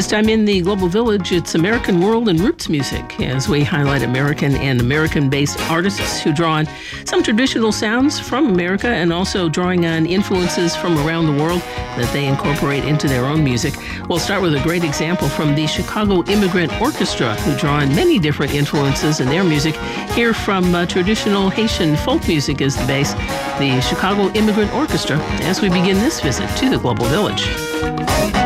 This time in the Global Village, it's American World and Roots music as we highlight American and American-based artists who draw on some traditional sounds from America and also drawing on influences from around the world that they incorporate into their own music. We'll start with a great example from the Chicago Immigrant Orchestra, who draw on many different influences in their music. Here from traditional Haitian folk music as the base, the Chicago Immigrant Orchestra, as we begin this visit to the Global Village.